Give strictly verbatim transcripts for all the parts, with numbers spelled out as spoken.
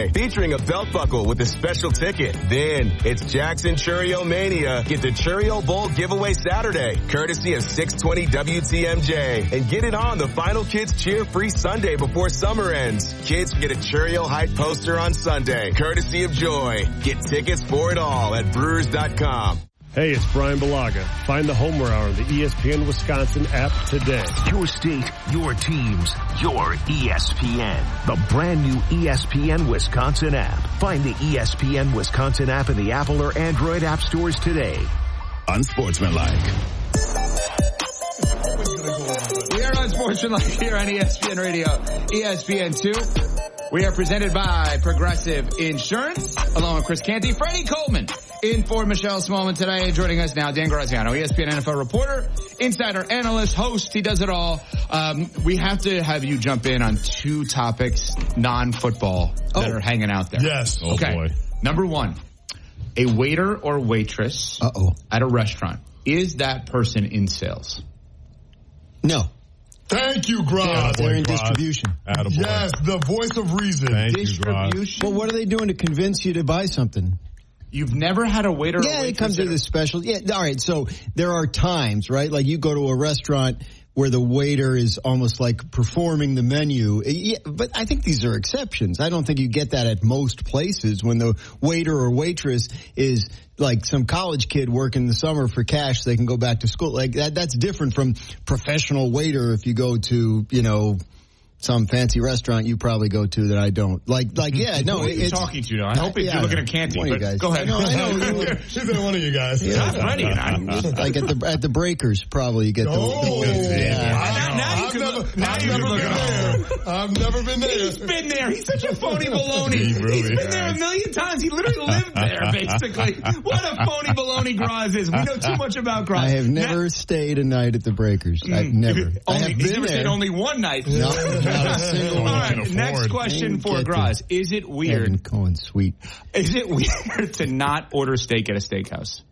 Sunday, featuring a belt buckle with a special ticket. Then it's Jackson Churio Mania. Get the Churio Bowl giveaway Saturday, courtesy of six twenty W T M J. And get it on the Final Kids Cheer Free Sunday before summer ends. Kids get a Churio Hype poster on Sunday, courtesy of Joy. Get tickets for it all at Brewers dot com. Hey, it's Brian Balaga. Find the Homer Hour on the E S P N Wisconsin app today. Your state, your teams, your E S P N. The brand new E S P N Wisconsin app. Find the E S P N Wisconsin app in the Apple or Android app stores today. Unsportsmanlike. We are unsportsmanlike here on E S P N Radio, E S P N two. We are presented by Progressive Insurance, along with Chris Canty, Freddie Coleman. In for Michelle Smallman today, joining us now, Dan Graziano, E S P N N F L reporter, insider, analyst, host. He does it all. Um, we have to have you jump in on two topics, non-football, that oh. are hanging out there. Yes. Oh, okay. Boy. Number one, a waiter or waitress Uh-oh. at a restaurant. Is that person in sales? No. Thank you, Graz. They're in distribution. Attaboy. Yes, the voice of reason. Thank distribution. You, well, what are they doing to convince you to buy something? You've never had a waiter yeah, or waitress? Yeah, it comes with a special. Yeah, all right. So there are times, right? Like you go to a restaurant where the waiter is almost like performing the menu. Yeah, but I think these are exceptions. I don't think you get that at most places when the waiter or waitress is like some college kid working in the summer for cash so they can go back to school. Like that, that's different from professional waiter if you go to, you know, some fancy restaurant you probably go to that I don't. Like, like yeah, no. Who are you it's, talking to now? I hope yeah, you're looking at Canty, but guys. go ahead. I know, I know. She's been one of you guys. Yeah, not funny. Like at the at the Breakers, probably you get the. Oh, the yeah. Now, now you I've can never, look, now I've you never can been there. I've never been there. He's been there. He's such a phony baloney. He really He's been has. there a million times. He literally lived there, basically. What a phony baloney Graz is. We know too much about Graz. I have never now, stayed a night at the Breakers. Mm, I've never. Only, I have he's been never there. stayed only one night. No, not a single All one. right, next question for Graz. Is it weird? Evan Cohen, sweet. Is it weird to not order steak at a steakhouse?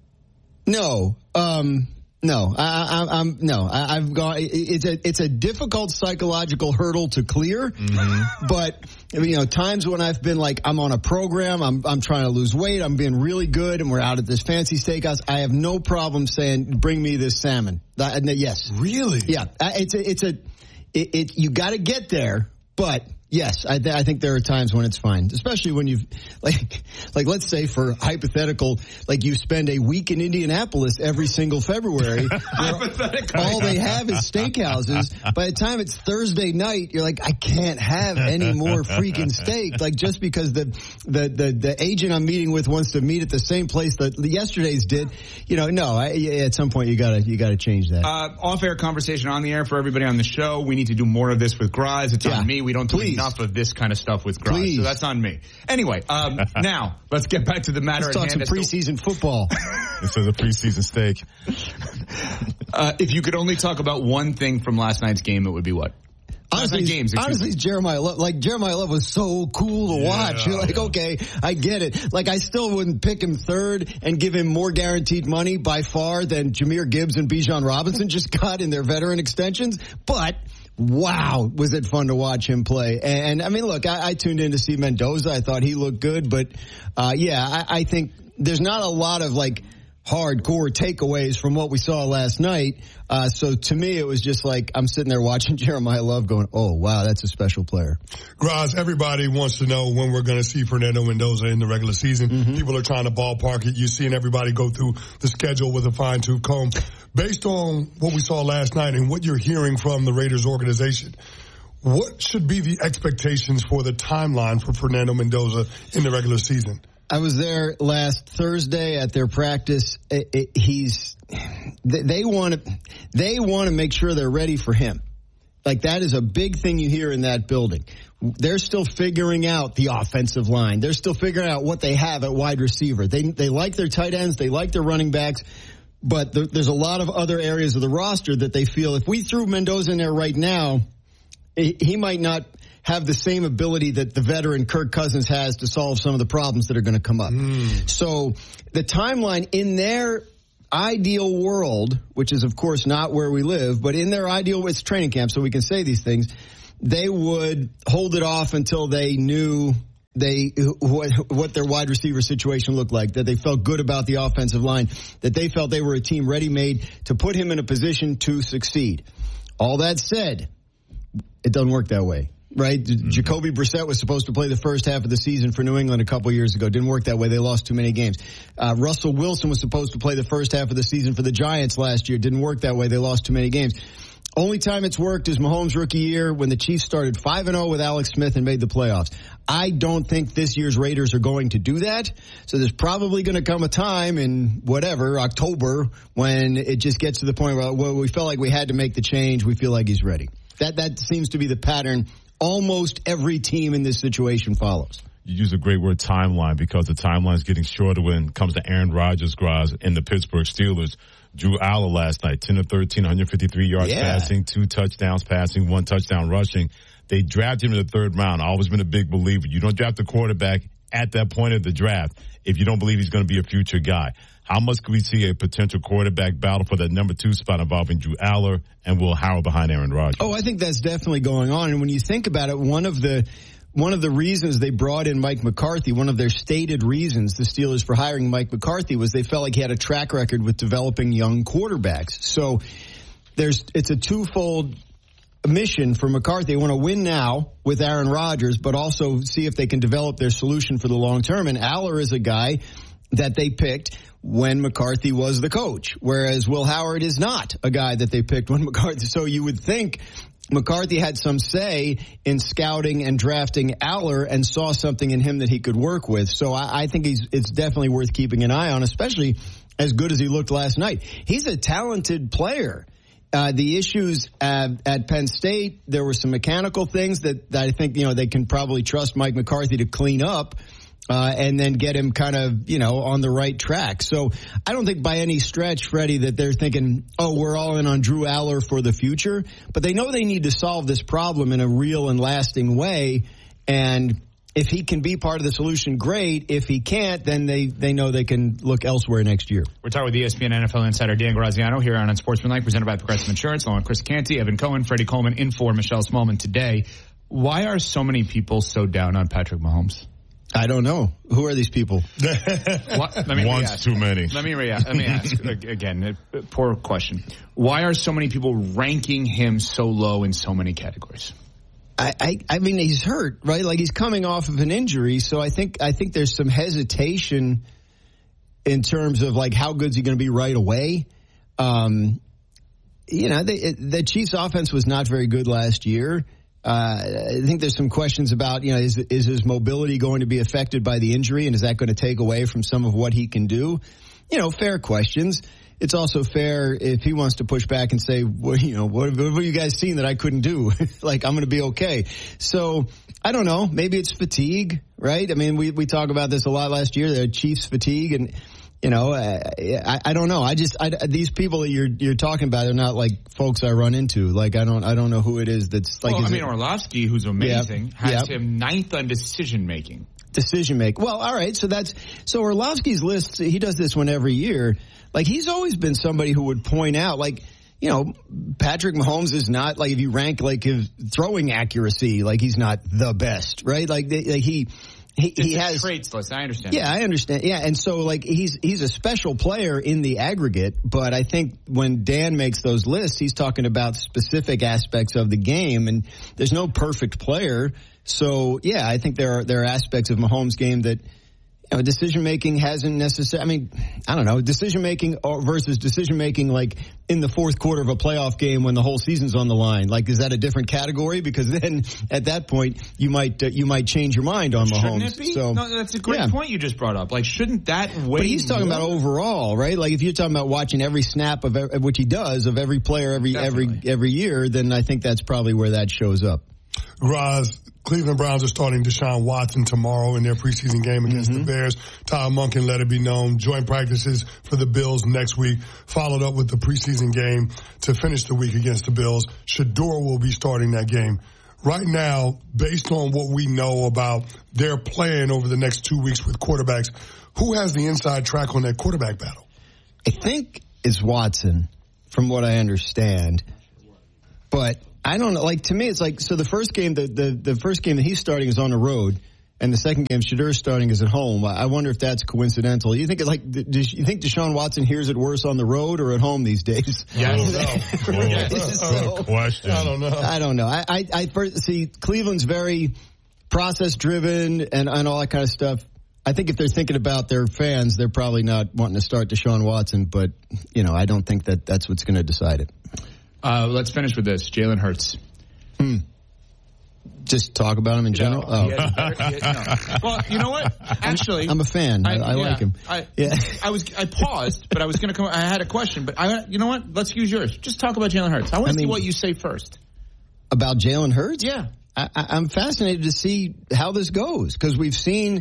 No, um, no, I, I, I'm no. I, I've gone. It's a it's a difficult psychological hurdle to clear, mm-hmm. but you know, times when I've been like, I'm on a program, I'm I'm trying to lose weight, I'm being really good, and we're out at this fancy steakhouse. I have no problem saying, bring me this salmon. That, yes, really, yeah. It's a it's a it. it you got to get there, but. Yes, I, th- I think there are times when it's fine, especially when you've, like, like let's say for hypothetical, like you spend a week in Indianapolis every single February. All they have is steakhouses. By the time it's Thursday night, you're like, I can't have any more freaking steak. Like just because the, the, the, the agent I'm meeting with wants to meet at the same place that yesterday's did, you know, no, I, at some point you gotta, you gotta change that. Uh, off-air conversation on the air for everybody on the show. We need to do more of this with Graz. It's yeah. on me. We don't do Please. enough of this kind of stuff with Graz, Please. so that's on me. Anyway, um, now let's get back to the matter let's at talk hand. some preseason football. This is a preseason steak. Uh, if you could only talk about one thing from last night's game, it would be what? Honestly, games, honestly, Jeremiah Love, like Jeremiah Love was so cool to watch. Yeah, You're like, yeah. okay, I get it. Like, I still wouldn't pick him third and give him more guaranteed money by far than Jahmyr Gibbs and Bijan Robinson just got in their veteran extensions. But wow, was it fun to watch him play. And, I mean, look, I, I tuned in to see Mendoza. I thought he looked good. But, uh, yeah, I, I think there's not a lot of, like, hardcore takeaways from what we saw last night. Uh, so to me, it was just like I'm sitting there watching Jeremiah Love going, oh, wow, that's a special player. Graz, everybody wants to know when we're going to see Fernando Mendoza in the regular season. Mm-hmm. People are trying to ballpark it. You're seeing everybody go through the schedule with a fine-tooth comb. Based on what we saw last night and what you're hearing from the Raiders organization, what should be the expectations for the timeline for Fernando Mendoza in the regular season? I was there last Thursday at their practice. It, it, he's they want to they want to make sure they're ready for him. Like that is a big thing you hear in that building. They're still figuring out the offensive line. They're still figuring out what they have at wide receiver. They they like their tight ends. They like their running backs. But there, there's a lot of other areas of the roster that they feel if we threw Mendoza in there right now, he, he might not have the same ability that the veteran Kirk Cousins has to solve some of the problems that are going to come up. Mm. So the timeline in their ideal world, which is of course not where we live, but in their ideal, it's training camp, so we can say these things, they would hold it off until they knew they what, what their wide receiver situation looked like, that they felt good about the offensive line, that they felt they were a team ready-made to put him in a position to succeed. All that said, it doesn't work that way. Right? Mm-hmm. Jacoby Brissett was supposed to play the first half of the season for New England a couple years ago. Didn't work that way. They lost too many games. Uh, Russell Wilson was supposed to play the first half of the season for the Giants last year. Didn't work that way. They lost too many games. Only time it's worked is Mahomes' rookie year when the Chiefs started five and oh with Alex Smith and made the playoffs. I don't think this year's Raiders are going to do that. So there's probably going to come a time in whatever, October, when it just gets to the point where well, we felt like we had to make the change. We feel like he's ready. That That seems to be the pattern almost every team in this situation follows. You use a great word, timeline, because the timeline is getting shorter when it comes to Aaron Rodgers' guys in the Pittsburgh Steelers. Drew Aller last night, ten of thirteen, one hundred fifty-three yards yeah. passing, two touchdowns passing, one touchdown rushing. They drafted him in the third round. I've always been a big believer. You don't draft a quarterback at that point of the draft if you don't believe he's going to be a future guy. How much could we see a potential quarterback battle for that number two spot involving Drew Aller and Will Howard behind Aaron Rodgers? Oh, I think that's definitely going on. And when you think about it, one of the one of the reasons they brought in Mike McCarthy, one of their stated reasons, the Steelers, for hiring Mike McCarthy was they felt like he had a track record with developing young quarterbacks. So there's it's a twofold mission for McCarthy. They want to win now with Aaron Rodgers, but also see if they can develop their solution for the long term. And Aller is a guy that they picked when McCarthy was the coach, whereas Will Howard is not a guy that they picked when McCarthy. So you would think McCarthy had some say in scouting and drafting Aller and saw something in him that he could work with. So I, I think he's it's definitely worth keeping an eye on, especially as good as he looked last night. He's a talented player. Uh, the issues at, at Penn State, there were some mechanical things that, that I think, you know, they can probably trust Mike McCarthy to clean up. Uh, and then get him kind of, you know, on the right track. So I don't think by any stretch, Freddie, that they're thinking, oh, we're all in on Drew Aller for the future. But they know they need to solve this problem in a real and lasting way. And if he can be part of the solution, great. If he can't, then they, they know they can look elsewhere next year. We're talking with E S P N N F L insider Dan Graziano here on Unsportsmanlike, presented by Progressive Insurance, along with Chris Canty, Evan Cohen, Freddie Coleman, in for Michelle Smallman today. Why are so many people so down on Patrick Mahomes? I don't know. Who are these people? What? Let me One's re-ask. Too many. Let me re- Let me ask again. A poor question. Why are so many people ranking him so low in so many categories? I, I, I mean, he's hurt, right? Like he's coming off of an injury, so I think I think there's some hesitation in terms of like how good's he going to be right away. Um, you know, they, the Chiefs' offense was not very good last year. Uh, I think there's some questions about, you know, is, is his mobility going to be affected by the injury, and is that going to take away from some of what he can do? You know, fair questions. It's also fair if he wants to push back and say, well, you know, what, what have you guys seen that I couldn't do? Like, I'm going to be okay. So, I don't know. Maybe it's fatigue, right? I mean, we, we talk about this a lot last year, the Chiefs fatigue, and you know, I, I don't know. I just I, these people that you're you're talking about are not like folks I run into. Like I don't I don't know who it is that's like. Well, I mean, it, Orlovsky, who's amazing, yep, has yep. him ninth on decision making. Decision making. Well, all right. So that's so Orlovsky's list. He does this one every year. Like he's always been somebody who would point out, like, you know, Patrick Mahomes is not like if you rank like his throwing accuracy, like he's not the best, right? Like, they, like he. He, it's he a has traits list. I understand. Yeah, that. I understand. Yeah, and so like he's he's a special player in the aggregate, but I think when Dan makes those lists, he's talking about specific aspects of the game, and there's no perfect player. So yeah, I think there are there are aspects of Mahomes' game that, you know, decision making hasn't necessarily. I mean, I don't know, decision making versus decision making like in the fourth quarter of a playoff game when the whole season's on the line. Like, is that a different category? Because then at that point you might uh, you might change your mind on shouldn't Mahomes. It be? So no, that's a great yeah. point you just brought up. Like, shouldn't that weigh? But he's talking more? about overall, right? Like, if you're talking about watching every snap of, of which he does of every player every Definitely. every every year, then I think that's probably where that shows up. Roz, Cleveland Browns are starting Deshaun Watson tomorrow in their preseason game against mm-hmm. the Bears. Todd Monken let it be known. Joint practices for the Bills next week, followed up with the preseason game to finish the week against the Bills. Shedeur will be starting that game. Right now, based on what we know about their plan over the next two weeks with quarterbacks, who has the inside track on that quarterback battle? I think it's Watson, from what I understand. But I don't know. Like, to me, it's like, so the first game, the, the, the first game that he's starting is on the road and the second game Shedeur starting is at home. I wonder if that's coincidental. You think it like? Does you think Deshaun Watson hears it worse on the road or at home these days? Yeah, this is so, question. I don't know. I don't know. I I, I first, see Cleveland's very process driven and, and all that kind of stuff. I think if they're thinking about their fans, they're probably not wanting to start Deshaun Watson. But you know, I don't think that that's what's going to decide it. Uh, let's finish with this: Jalen Hurts. Hmm. Just talk about him in general. No, oh. yeah, better, yeah, no. Well, you know what? Actually, I'm a fan. I, I, I yeah, like him. I, yeah. I was. I paused, but I was going to come. I had a question, but I. You know what? Let's use yours. Just talk about Jalen Hurts. I want to see what you say first about Jalen Hurts. Yeah, I, I'm fascinated to see how this goes because we've seen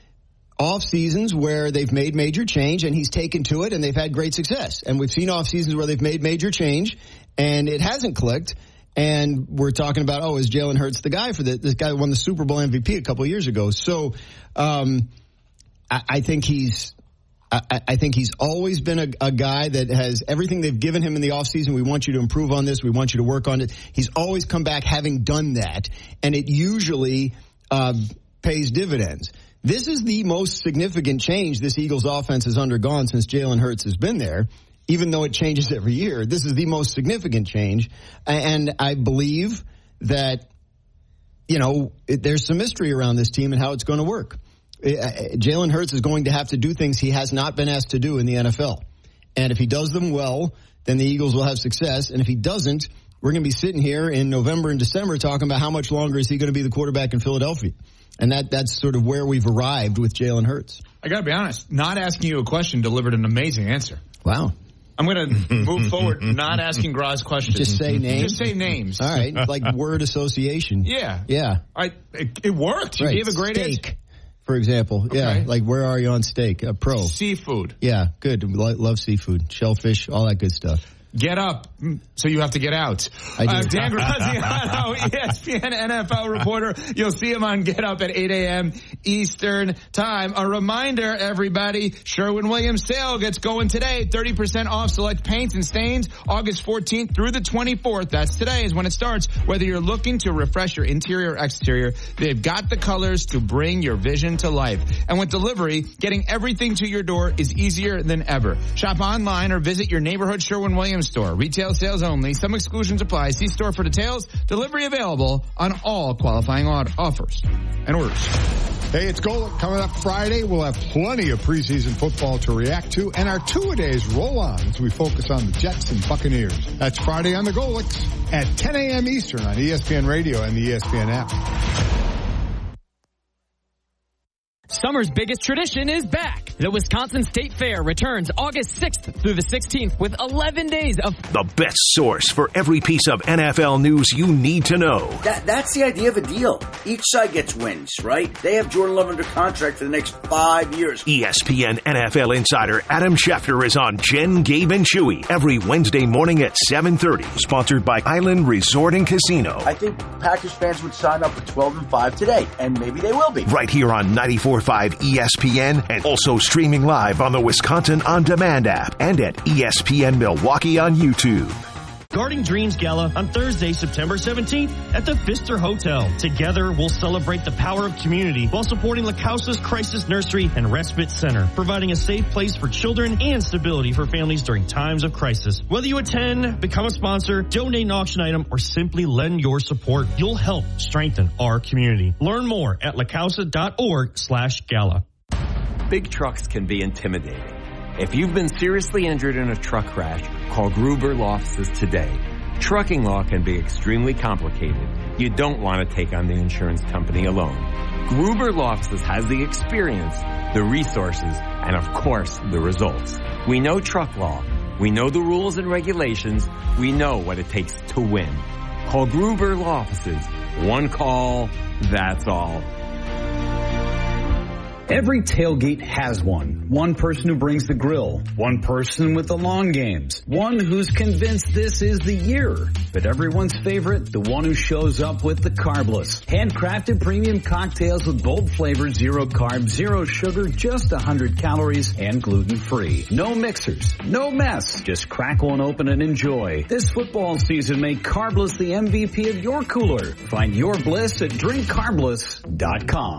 off seasons where they've made major change and he's taken to it and they've had great success, and we've seen off seasons where they've made major change and it hasn't clicked. And we're talking about, oh, is Jalen Hurts the guy for the, this guy who won the Super Bowl M V P a couple of years ago? So, um, I, I think he's, I, I think he's always been a, a guy that has everything they've given him in the offseason. We want you to improve on this. We want you to work on it. He's always come back having done that, and it usually uh, pays dividends. This is the most significant change this Eagles offense has undergone since Jalen Hurts has been there. Even though it changes every year, this is the most significant change. And I believe that, you know, it, there's some mystery around this team and how it's going to work. Jalen Hurts is going to have to do things he has not been asked to do in the N F L. And if he does them well, then the Eagles will have success. And if he doesn't, we're going to be sitting here in November and December talking about how much longer is he going to be the quarterback in Philadelphia. And that that's sort of where we've arrived with Jalen Hurts. I got to be honest, not asking you a question delivered an amazing answer. Wow. I'm going to move forward, not asking Graz questions. Just say names? Just say names. All right, like word association. Yeah. Yeah. I, it, it worked. You right. gave a great steak, answer. For example. Okay. Yeah, like where are you on steak? A pro. Seafood. Yeah, good. Love seafood. Shellfish, all that good stuff. Get up, so you have to get out. I do. Uh, Dan Graziano, E S P N N F L reporter. You'll see him on Get Up at eight a.m. Eastern Time. A reminder, everybody, Sherwin-Williams sale gets going today. thirty percent off select paints and stains August fourteenth through the twenty-fourth. That's today is when it starts. Whether you're looking to refresh your interior or exterior, they've got the colors to bring your vision to life. And with delivery, getting everything to your door is easier than ever. Shop online or visit your neighborhood Sherwin-Williams store. Retail sales only. Some exclusions apply. See store for details. Delivery available on all qualifying offers and orders. Hey, it's Golic. Coming up Friday, we'll have plenty of preseason football to react to, and our two-a-days roll on as we focus on the Jets and Buccaneers. That's Friday on the Golics at ten a.m. Eastern on E S P N Radio and the E S P N app. Summer's biggest tradition is back. The Wisconsin State Fair returns August sixth through the sixteenth with eleven days of the best source for every piece of N F L news you need to know. That, that's the idea of a deal. Each side gets wins, right? They have Jordan Love under contract for the next five years. E S P N N F L insider Adam Schefter is on Jen, Gabe, and Chewy every Wednesday morning at seven thirty. Sponsored by Island Resort and Casino. I think Packers fans would sign up for twelve and five today, and maybe they will be. Right here on ninety-four point five E S P N and also streaming live on the Wisconsin On Demand app and at E S P N Milwaukee on YouTube. Guarding Dreams Gala on Thursday, September seventeenth at the Pfister Hotel. Together, we'll celebrate the power of community while supporting La Causa's Crisis Nursery and Respite Center, providing a safe place for children and stability for families during times of crisis. Whether you attend, become a sponsor, donate an auction item, or simply lend your support, you'll help strengthen our community. Learn more at lacausa.org slash gala. Big trucks can be intimidating. If you've been seriously injured in a truck crash, call Gruber Law Offices today. Trucking law can be extremely complicated. You don't want to take on the insurance company alone. Gruber Law Offices has the experience, the resources, and of course, the results. We know truck law. We know the rules and regulations. We know what it takes to win. Call Gruber Law Offices. One call, that's all. Every tailgate has one. One person who brings the grill. One person with the long games. One who's convinced this is the year. But everyone's favorite, the one who shows up with the Carbless. Handcrafted premium cocktails with bold flavors, zero carbs, zero sugar, just one hundred calories, and gluten-free. No mixers, no mess. Just crack one open and enjoy. This football season, make Carbless the M V P of your cooler. Find your bliss at drink carbless dot com.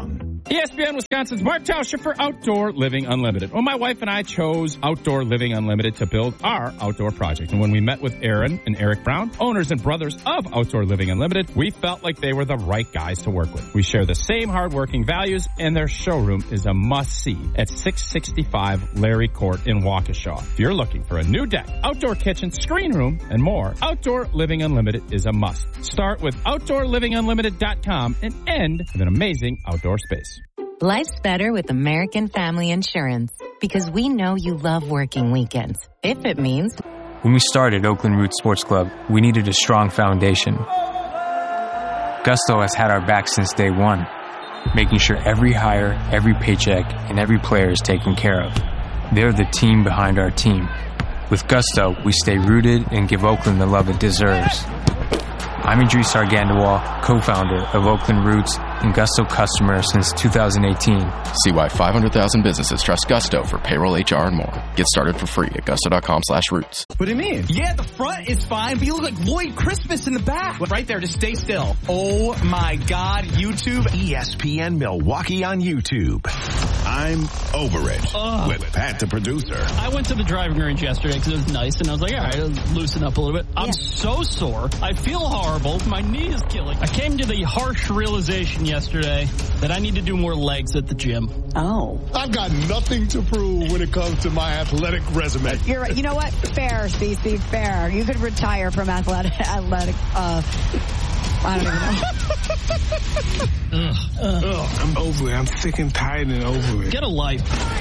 E S P N Wisconsin's Mark Tauscher for Outdoor Living Unlimited. Well, my wife and I chose Outdoor Living Unlimited to build our outdoor project. And when we met with Aaron and Eric Brown, owners and brothers of Outdoor Living Unlimited, we felt like they were the right guys to work with. We share the same hardworking values, and their showroom is a must-see at six sixty-five Larry Court in Waukesha. If you're looking for a new deck, outdoor kitchen, screen room, and more, Outdoor Living Unlimited is a must. Start with outdoor living unlimited dot com and end with an amazing outdoor space. Life's better with American Family Insurance because we know you love working weekends. If it means... When we started Oakland Roots Sports Club, we needed a strong foundation. Gusto has had our back since day one, making sure every hire, every paycheck, and every player is taken care of. They're the team behind our team. With Gusto, we stay rooted and give Oakland the love it deserves. I'm Idris Sargandawa, co-founder of Oakland Roots and Gusto customer since two thousand eighteen. See why five hundred thousand businesses trust Gusto for payroll, H R, and more. Get started for free at gusto.com slash roots. What do you mean? Yeah, the front is fine, but you look like Lloyd Christmas in the back. Right there, just stay still. Oh my God, YouTube. E S P N Milwaukee on YouTube. I'm over it Ugh. with Pat the producer. I went to the driving range yesterday because it was nice, and I was like, all right, I'll loosen up a little bit. I'm so sore. I feel horrible. My knee is killing. I came to the harsh realization yesterday that I need to do more legs at the gym. Oh. I've got nothing to prove when it comes to my athletic resume. You're right. You know what? Fair, Stacey, fair. You could retire from athletic, athletic, uh, I don't even know. Ugh. Ugh. Ugh. I'm over it. I'm sick and tired and over it. Get a life.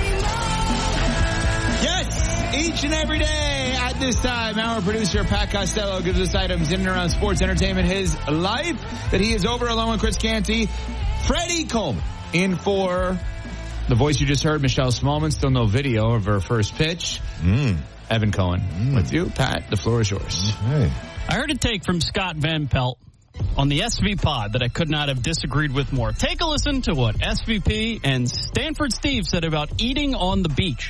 Yes, each and every day at this time, our producer Pat Costello gives us items in and around sports, entertainment, his life that he is over along with Chris Canty. Freddie Coleman in for the voice you just heard, Michelle Smallman. Still no video of her first pitch. Mm. Evan Cohen mm. with you. Pat, the floor is yours. Okay. I heard a take from Scott Van Pelt on the S V Pod that I could not have disagreed with more. Take a listen to what S V P and Stanford Steve said about eating on the beach.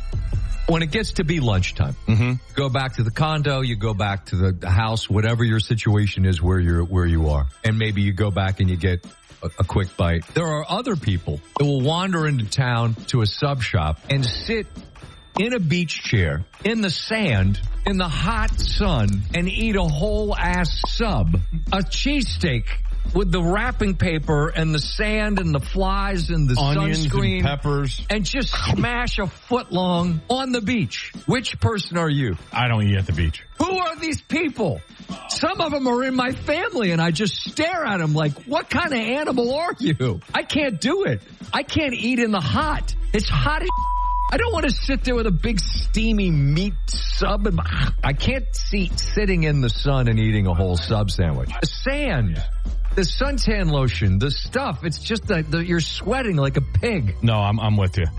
When it gets to be lunchtime, mm-hmm. go back to the condo, you go back to the house, whatever your situation is where you're, where you are. And maybe you go back and you get a, a quick bite. There are other people that will wander into town to a sub shop and sit in a beach chair in the sand in the hot sun and eat a whole ass sub, a cheesesteak with the wrapping paper and the sand and the flies and the onions sunscreen and peppers, and just smash a foot long on the beach. Which person are you? I don't eat at the beach. Who are these people? Some of them are in my family, and I just stare at them like, what kind of animal are you? I can't do it. I can't eat in the hot. It's hot as I don't want to sit there with a big steamy meat sub. In my, I can't see sitting in the sun and eating a whole sub sandwich. The sand, the suntan lotion, the stuff. It's just that you're sweating like a pig. No, I'm I'm with you.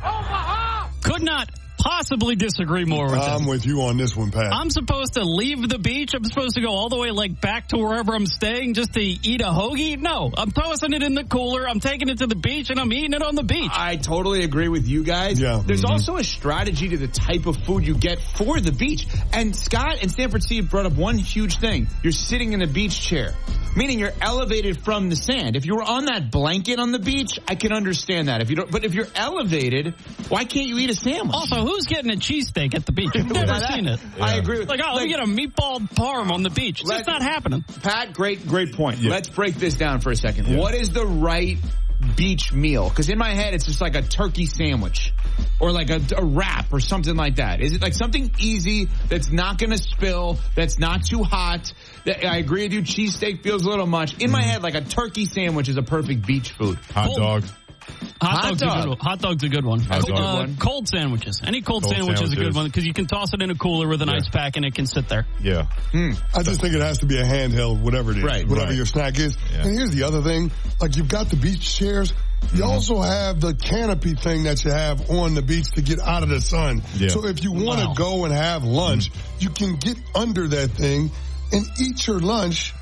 Could not possibly disagree more with I'm him. with you on this one, Pat. I'm supposed to leave the beach. I'm supposed to go all the way like back to wherever I'm staying just to eat a hoagie. No, I'm tossing it in the cooler. I'm taking it to the beach and I'm eating it on the beach. I totally agree with you guys. Yeah. There's Mm-hmm. also a strategy to the type of food you get for the beach. And Scott and Stanford Steve brought up one huge thing. You're sitting in a beach chair, meaning you're elevated from the sand. If you were on that blanket on the beach, I can understand that. If you don't, but if you're elevated, why can't you eat a sandwich? Also, who's getting a cheesesteak at the beach? I've never that, seen it. Yeah. I agree with Like, oh, let me get a meatball parm on the beach. It's just not happening. Pat, great, great point. Yeah. Let's break this down for a second. Yeah. What is the right beach meal? Because in my head, it's just like a turkey sandwich or like a, a wrap or something like that. Is it like something easy that's not going to spill, that's not too hot? That, I agree with you. Cheesesteak feels a little much. In my head, like a turkey sandwich is a perfect beach food. Hot Cold. dog. Hot, Hot dog's dog. a good one. Hot dog's a good one. Hot Cold, dog. uh, cold sandwiches. Any cold, Cold sandwich is a good sandwiches. one because you can toss it in a cooler with an Yeah. ice pack and it can sit there. Yeah. Mm. I just think it has to be a handheld, whatever it is, Right, whatever right. your snack is. Yeah. And here's the other thing, like you've got the beach chairs. You Mm-hmm. also have the canopy thing that you have on the beach to get out of the sun. Yeah. So if you want to Wow. go and have lunch, you can get under that thing and eat your lunch,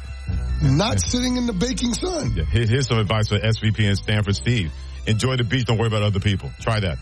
not sitting in the baking sun. Yeah. Here- Here's some advice for S V P and Stanford Steve. Enjoy the beach. Don't worry about other people. Try that.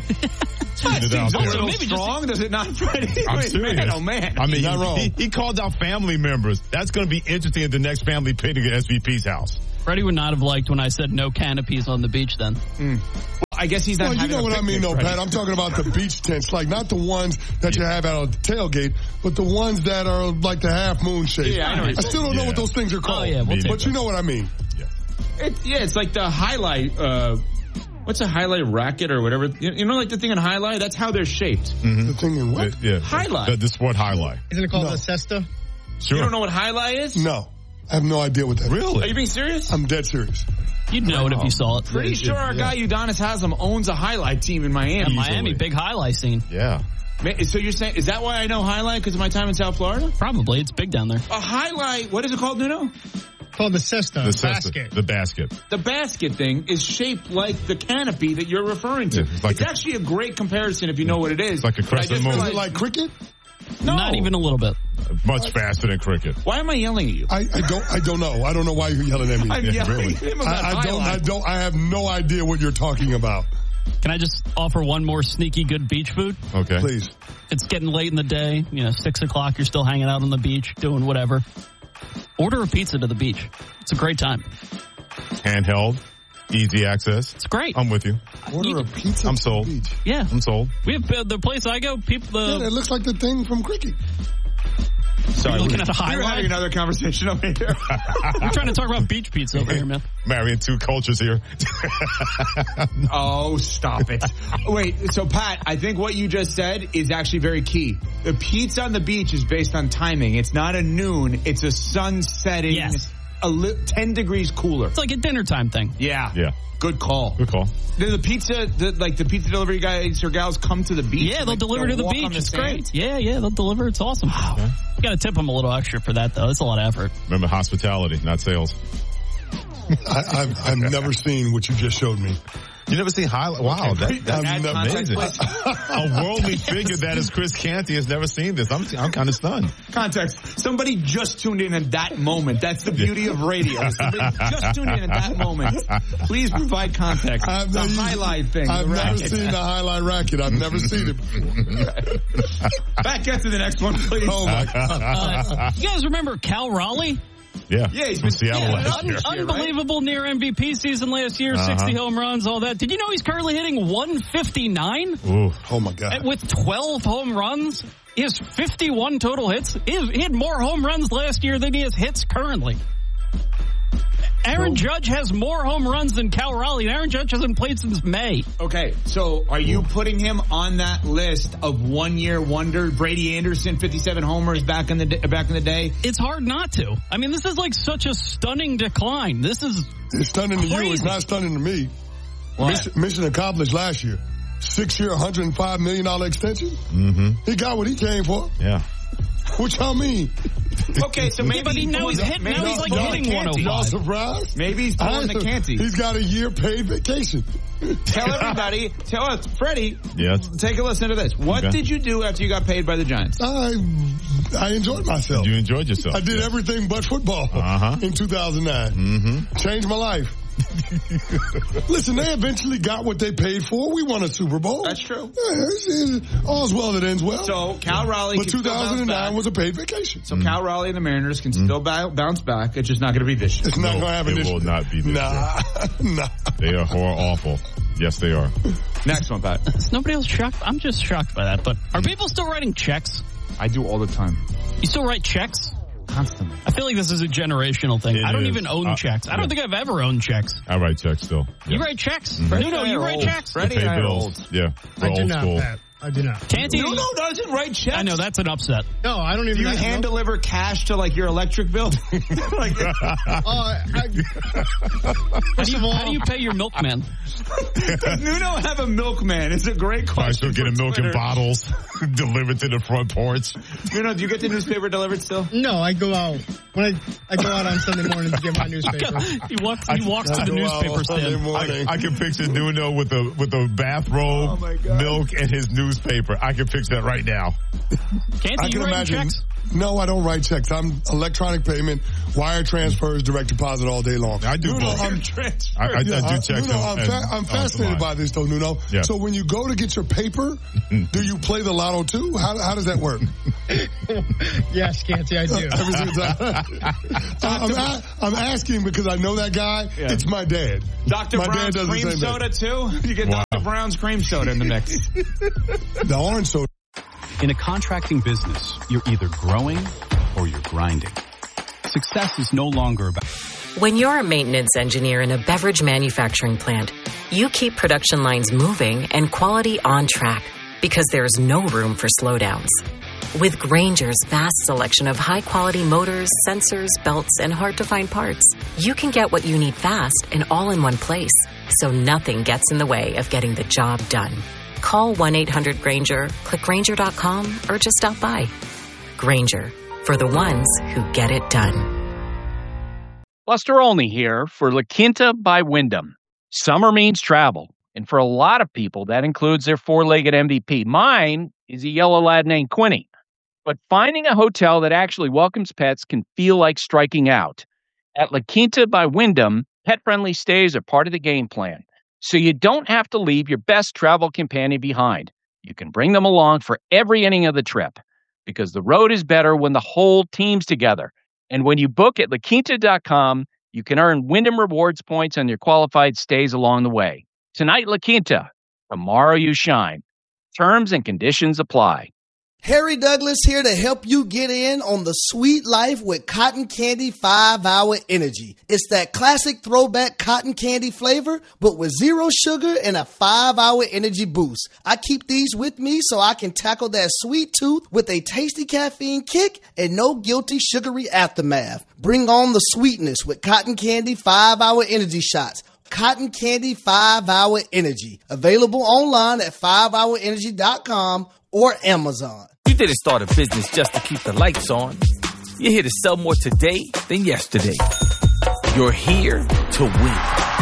That it out seems a there. little maybe just- strong, does it not, Freddie? I'm Wait, serious. Man, oh, man. I mean, Not he, wrong. he, he called out family members. That's going to be interesting at the next family picnic at S V P's house. Freddie would not have liked when I said no canopies on the beach then. Mm. Well, I guess he's not Well, you know what I mean, though, Freddie. Pat. I'm talking about the beach tents, like not the ones that you have out on the tailgate, but the ones that are like the half moon shape. Yeah, I know. I still don't know Yeah. what those things are called. Oh, yeah, we'll take but you know what I mean. It, yeah, it's like the highlight. Uh, what's a highlight racket or whatever? You, you know, like the thing in highlight. That's how they're shaped. Mm-hmm. The thing in what? Yeah, Highlight. The, the sport highlight. Isn't it called No. a cesta? Sure. You don't know what highlight is? No. I have no idea what that is. Really? Are you being serious? I'm dead serious. You'd know it if you saw it. Pretty sure our guy Udonis Haslam owns a highlight team in Miami. Yeah, Miami, big highlight scene. Yeah. Ma- So you're saying, is that why I know highlight? Because of my time in South Florida? Probably. It's big down there. A highlight, what is it called, Nuno? Called the cesta. The cesta, basket. The basket. The basket thing is shaped like the canopy that you're referring to. Yeah, it's like it's a- actually a great comparison if you know what it is. It's like a But I crescent just moon. Is realized- it like cricket? No. Not even a little bit. Much faster than cricket. Why am I yelling at you? I, I don't. I don't know. I don't know why you're yelling at me. I'm Yeah, yelling really. at him about I, I don't. I highlight. don't. I have no idea what you're talking about. Can I just offer one more sneaky good beach food? Okay. Please. It's getting late in the day, you know, six o'clock, you're still hanging out on the beach, doing whatever. Order a pizza to the beach. It's a great time. Handheld. Easy access. It's great. I'm with you. Order a pizza. I'm to sold. the beach. Yeah. I'm sold. We have uh, the place I go, people, Yeah, the, that looks like the thing from cricket. Sorry, looking we- at a we were highlight? having another conversation over here. we're trying to talk about beach pizza over here, man. Marrying two cultures here. Oh, stop it. Wait, so Pat, I think what you just said is actually very key. The pizza on the beach is based on timing. It's not a noon, it's a sun setting. Yes. A li- ten degrees cooler. It's like a dinner time thing. Yeah. Yeah. Good call. Good call. Do the pizza, the, like the pizza delivery guys or gals come to the beach? Yeah, they'll Like, deliver to the walk on beach. It's sand? great. Yeah, yeah, they'll deliver. It's awesome. Wow. You got to tip them a little extra for that, though. It's a lot of effort. Remember, hospitality, not sales. I, I've, I've never seen what you just showed me. You never seen highlight? Wow, that, that's I've never- amazing. A worldly figure that is Chris Canty has never seen this. I'm, I'm kind of stunned. Context. Somebody just tuned in at that moment. That's the beauty of radio. Somebody just tuned in at that moment. Please provide context. I've the never- highlight thing. I've the never racket. seen the highlight racket. I've never seen it before. Back get to the next one, please. Oh my God. Uh, you guys remember Cal Raleigh? Yeah. Yeah, he's from been- Seattle Yeah, last un- year. unbelievable near M V P season last year, Uh-huh. sixty home runs, all that. Did you know he's currently hitting one fifty-nine? Ooh. Oh my God. With twelve home runs? He has fifty-one total hits. He, has, he had more home runs last year than he has hits currently. Aaron Judge has more home runs than Cal Raleigh, and Aaron Judge hasn't played since May. Okay, so are you putting him on that list of one-year wonder? Brady Anderson, fifty-seven homers back in the d- back in the day. It's hard not to. I mean, this is like such a stunning decline. This is It's stunning to you. It's crazy. not stunning to me. What? Mission, mission accomplished last year. Six-year, one hundred five million dollars extension. Mm-hmm. He got what he came for. Yeah. What y'all mean? Okay, so maybe but he- now he's hit- now he's like hitting one oh five. Y'all surprised? Maybe he's pulling the Canty. He's got a year paid vacation. Tell everybody, tell us, Freddie. Yes. Take a listen to this. What Okay. did you do after you got paid by the Giants? I I enjoyed myself. You enjoyed yourself. I did everything but football Uh-huh. in two thousand nine. Mm-hmm. Changed my life. Listen, they eventually got what they paid for. We won a Super Bowl. That's true. Yeah, it's, it's, all's well that ends well. So Cal Raleigh, but can still two thousand nine bounce back. was a paid vacation. So Cal Raleigh and the Mariners can still ba- bounce back. It's just not going to be this year. It's not No, going to happen it this will year. not be this Nah, nah. They are horror awful. Yes, they are. Next one, Pat. Is nobody else shocked? I'm just shocked by that. But are people still writing checks? I do all the time. You still write checks? Constantly. I feel like this is a generational thing. It I don't is. even own Uh, checks. I don't yeah. think I've ever owned checks. I write checks still. You Yeah. write checks? Freddie Nuno, and I you are write old. checks? Freddie Pay and I are bills. old. Yeah. We're I do old not, school. Pat. I do not. Canty, Nuno doesn't write checks. I know, that's an upset. No, I don't even. Do you I- hand no. deliver cash to like your electric bill? like, Oh, I, How do, first you, of all, how do you pay your milkman? does Nuno have a milkman? It's a great I question. still get a for milk in Twitter. bottles delivered to the front porch. Nuno, do you get the newspaper delivered still? no, I go out when I I go out on Sunday morning to get my newspaper. he walks, he walks to I the go out newspaper on Sunday stand. morning. I, I can picture Nuno with a with a bathrobe, Oh, my God. milk, and his newspaper. I can picture that right now. Canty, I you can writing imagine. checks? No, I don't write checks. I'm electronic payment, wire transfers, direct deposit all day long. I do Nuno, both. I'm, I, I, yeah, I do checks. Nuno, and, I'm, fa- and, I'm fascinated by this, though, Nuno. Yeah. So when you go to get your paper, do you play the lotto, too? How, how does that work? Yes, Canty, I do. Every single time. I'm, a- I'm asking because I know that guy. Yeah. It's my dad. Doctor My Brown's dad does the cream same soda, thing. too? You get Wow. Doctor Brown's cream soda in the mix. The orange soda. In a contracting business, you're either growing or you're grinding. Success is no longer about... When you're a maintenance engineer in a beverage manufacturing plant, you keep production lines moving and quality on track because there's no room for slowdowns. With Grainger's vast selection of high-quality motors, sensors, belts, and hard-to-find parts, you can get what you need fast and all in one place, so nothing gets in the way of getting the job done. Call one eight hundred Grainger, click Grainger dot com, or just stop by. Grainger, for the ones who get it done. Buster Olney here for La Quinta by Wyndham. Summer means travel, and for a lot of people, that includes their four-legged M V P. Mine is a yellow lad named Quinny. But finding a hotel that actually welcomes pets can feel like striking out. At La Quinta by Wyndham, pet-friendly stays are part of the game plan, so you don't have to leave your best travel companion behind. You can bring them along for every inning of the trip, because the road is better when the whole team's together. And when you book at La Quinta dot com, you can earn Wyndham Rewards points on your qualified stays along the way. Tonight, La Quinta. Tomorrow, you shine. Terms and conditions apply. Harry Douglas here to help you get in on the sweet life with Cotton Candy five hour Energy. It's that classic throwback cotton candy flavor, but with zero sugar and a five hour energy boost. I keep these with me so I can tackle that sweet tooth with a tasty caffeine kick and no guilty sugary aftermath. Bring on the sweetness with Cotton Candy five hour Energy shots. Cotton Candy five hour Energy. Available online at five hour energy dot com or Amazon. You didn't start a business just to keep the lights on. You're here to sell more today than yesterday. You're here to win.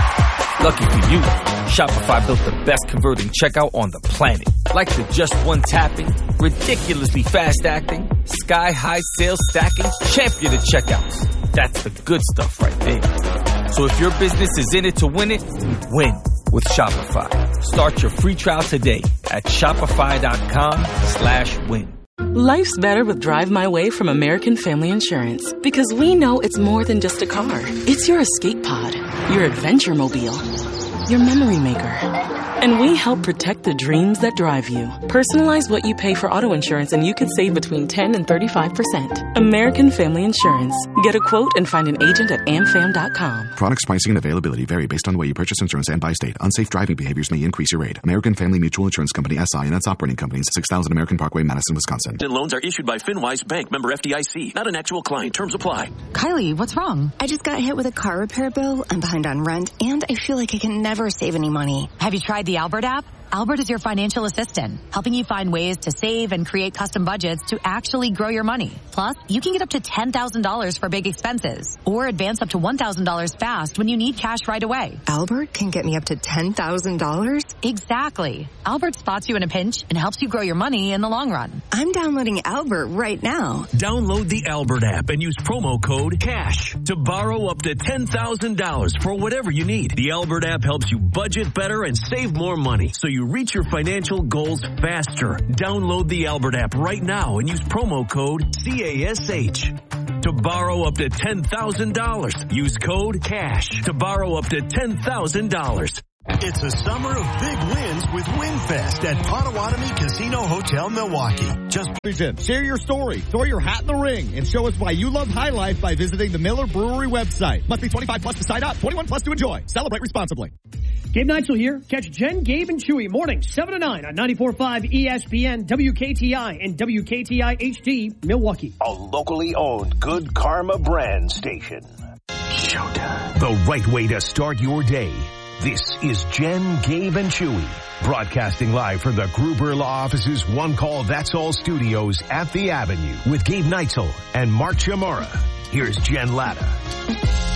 Lucky for you, Shopify built the best converting checkout on the planet. Like the just one tapping, ridiculously fast acting, sky-high sales stacking, champion of checkouts. That's the good stuff right there. So if your business is in it to win it, win with Shopify. Start your free trial today at shopify.com slash win. Life's better with Drive My Way from American Family Insurance, because we know it's more than just a car. It's your escape pod, your adventure mobile, your memory maker. And we help protect the dreams that drive you. Personalize what you pay for auto insurance and you could save between ten and thirty-five percent. American Family Insurance. Get a quote and find an agent at am fam dot com. Products, pricing, and availability vary based on the way you purchase insurance and by state. Unsafe driving behaviors may increase your rate. American Family Mutual Insurance Company, S I and its operating companies, six thousand American Parkway, Madison, Wisconsin. Loans are issued by FinWise Bank, member F D I C. Not an actual client. Terms apply. Kylie, what's wrong? I just got hit with a car repair bill. I'm behind on rent, and I feel like I can never save any money. Have you tried the Albert app? Albert is your financial assistant, helping you find ways to save and create custom budgets to actually grow your money. Plus, you can get up to ten thousand dollars for big expenses or advance up to one thousand dollars fast when you need cash right away. Albert can get me up to ten thousand dollars? Exactly. Albert spots you in a pinch and helps you grow your money in the long run. I'm downloading Albert right now. Download the Albert app and use promo code CASH to borrow up to ten thousand dollars for whatever you need. The Albert app helps you budget better and save more money, so you reach your financial goals faster. Download the Albert app right now and use promo code C A S H to borrow up to ten thousand dollars. Use code CASH to borrow up to ten thousand dollars. It's a summer of big wins with WinFest at Potawatomi Casino Hotel, Milwaukee. Just share your story, throw your hat in the ring, and show us why you love High Life by visiting the Miller Brewery website. Must be twenty-five plus to sign up, twenty-one plus to enjoy. Celebrate responsibly. Gabe Neitzel here. Catch Jen, Gabe, and Chewy mornings seven to nine on ninety-four point five E S P N, W K T I, and W K T I H D, Milwaukee. A locally owned Good Karma brand station. Showtime. The right way to start your day. This is Jen, Gabe, and Chewy, broadcasting live from the Gruber Law Office's One Call That's All studios at the Avenue with Gabe Neitzel and Mark Chamorro. Here's Jen Latta.